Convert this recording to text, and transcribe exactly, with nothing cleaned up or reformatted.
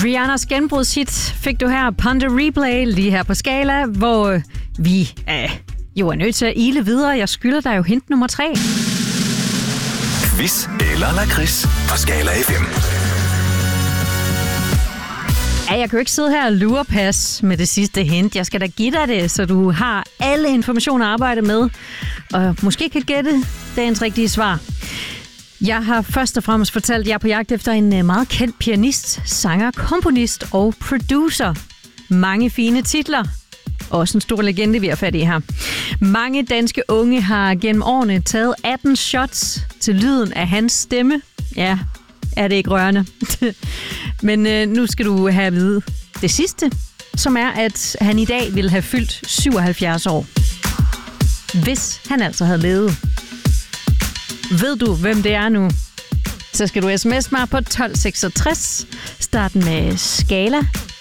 Rihannas genbrudshit fik du her, Ponder Replay, lige her på Skala, hvor vi øh, jo er nødt til at ile videre. Jeg skylder dig jo hint nummer tre. Quiz eller lakrids på Skala F M. Ja, jeg kan jo ikke sidde her og lurepas med det sidste hint. Jeg skal da give dig det, så du har alle informationer at arbejde med, og måske kan gætte dagens rigtige svar. Jeg har først og fremmest fortalt, at jeg er på jagt efter en meget kendt pianist, sanger, komponist og producer. Mange fine titler. Også en stor legende, vi har fat i her. Mange danske unge har gennem årene taget atten shots til lyden af hans stemme. Ja, er det ikke rørende? Men øh, nu skal du have at vide det sidste, som er, at han i dag ville have fyldt syvoghalvfjerds år. Hvis han altså havde levet. Ved du, hvem det er nu? Så skal du sms'e mig på tolv seksogtres. Starten med Skala